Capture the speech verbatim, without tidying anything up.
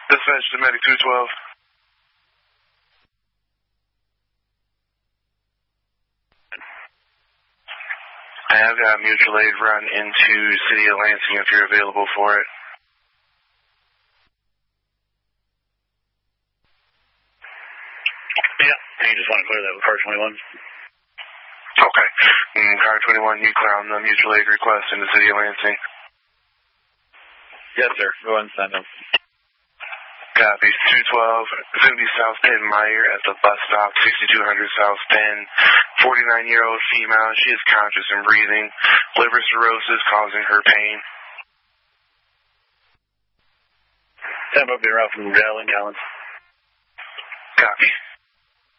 Dispatch to Medic two twelve. I have got mutual aid run into City of Lansing if you're available for it. Yeah, you just want to clear that with car twenty-one? Okay. Mm, car twenty-one, you clear on the mutual aid request in the City of Lansing. Yes, sir. Go ahead and send them. Copy. two twelve, fifty South Penn Meyer at the bus stop, sixty-two hundred South Penn. forty-nine-year-old female. She is conscious and breathing. Liver cirrhosis causing her pain. Tempo be around from Dell and Collins. Copy.